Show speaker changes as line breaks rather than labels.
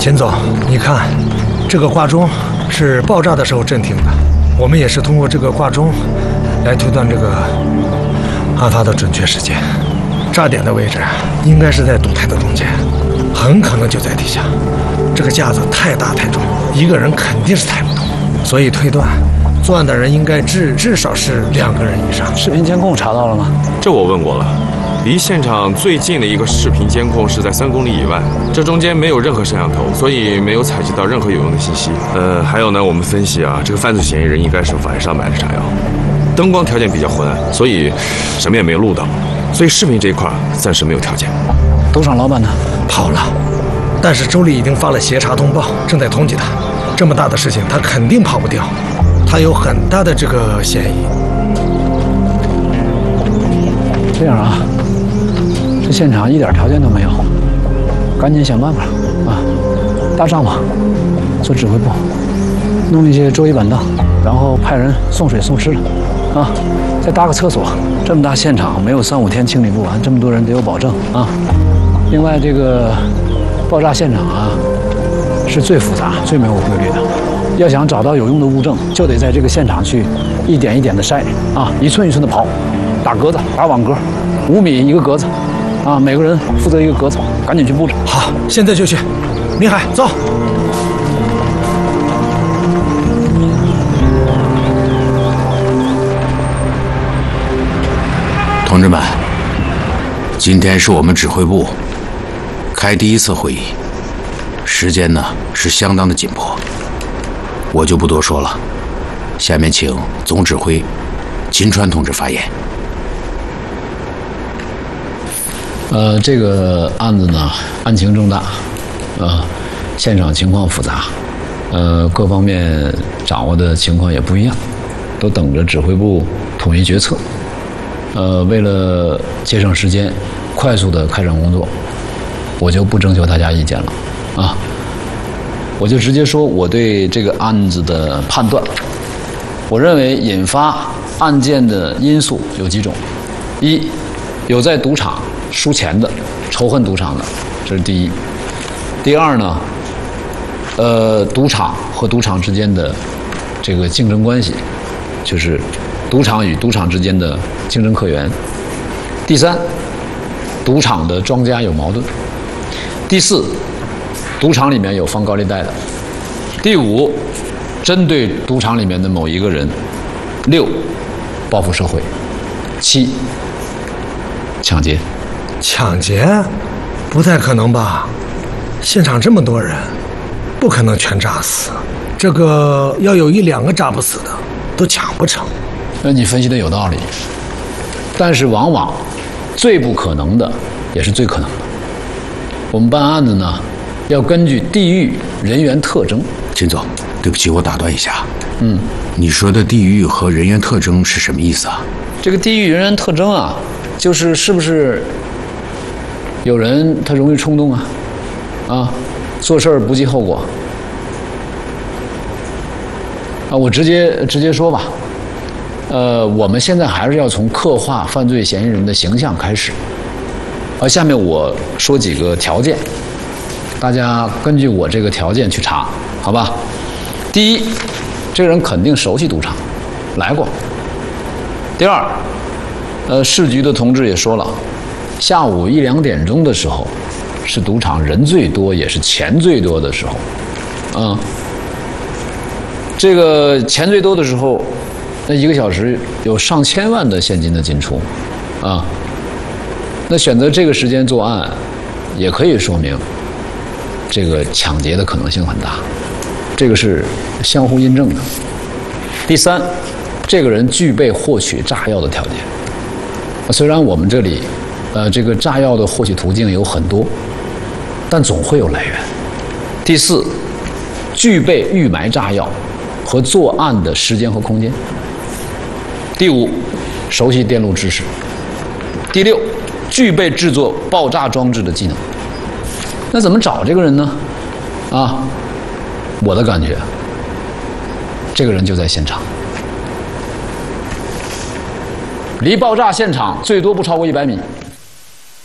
秦总，你看，这个挂钟是爆炸的时候震停的，我们也是通过这个挂钟来推断这个案发的准确时间。炸点的位置应该是在赌台的中间，很可能就在地下。这个架子太大太重，一个人肯定是抬不动，所以推断作案的人应该至少是2个人以上。
视频监控查到了吗？
这我问过了，离现场最近的一个视频监控是在3公里以外，这中间没有任何摄像头，所以没有采集到任何有用的信息。还有呢，我们分析啊，这个犯罪嫌疑人应该是晚上买的炸药，灯光条件比较昏暗，所以什么也没有录到，所以视频这一块暂时没有条件。
赌场老板呢？
跑了，但是周丽已经发了协查通报，正在通缉他。这么大的事情，他肯定跑不掉，他有很大的这个嫌疑。
这样啊，这现场一点条件都没有，赶紧想办法啊！搭帐篷，做指挥部，弄一些桌椅板凳，然后派人送水送吃的，啊，再搭个厕所。这么大现场，没有3、5天清理不完，这么多人得有保证啊。另外，这个爆炸现场啊，是最复杂、最没有规律的。要想找到有用的物证，就得在这个现场去一点一点的筛啊，一寸一寸的刨，打格子、打网格，5米一个格子，啊，每个人负责一个格子，赶紧去布置。
好，现在就去。明海，走。
同志们，今天是我们指挥部开第1次会议，时间呢是相当的紧迫，我就不多说了。下面请总指挥秦川同志发言。
这个案子呢，案情重大，现场情况复杂，各方面掌握的情况也不一样，都等着指挥部统一决策。为了节省时间，快速的开展工作，我就不征求大家意见了，啊，我就直接说我对这个案子的判断。我认为引发案件的因素有几种：一，有在赌场输钱的，仇恨赌场的，这是第一；第二呢，赌场和赌场之间的这个竞争关系，就是赌场与赌场之间的竞争客源；第三，赌场的庄家有矛盾；第四，赌场里面有放高利贷的；第五，针对赌场里面的某一个人；六，报复社会；七，抢劫。
抢劫？不太可能吧？现场这么多人，不可能全炸死。这个要有1、2个炸不死的，都抢不成。
那你分析的有道理，但是往往最不可能的也是最可能的。我们办案子呢，要根据地域人员特征。
秦总，对不起，我打断一下。你说的地域和人员特征是什么意思啊？
这个地域人员特征啊，就是是不是有人他容易冲动啊，做事儿不计后果啊。我直接说吧。我们现在还是要从刻画犯罪嫌疑人的形象开始。下面我说几个条件，大家根据我这个条件去查，好吧？第一，这个人肯定熟悉赌场，来过。第二，市局的同志也说了，下午1、2点钟的时候，是赌场人最多也是钱最多的时候，这个钱最多的时候。那1个小时有上千万的现金的进出，啊，那选择这个时间作案，也可以说明这个抢劫的可能性很大，这个是相互印证的。第三，这个人具备获取炸药的条件。虽然我们这里，这个炸药的获取途径有很多，但总会有来源。第四，具备预埋炸药和作案的时间和空间。第五，熟悉电路知识。第六，具备制作爆炸装置的技能。那怎么找这个人呢？我的感觉，这个人就在现场，离爆炸现场最多不超过100米。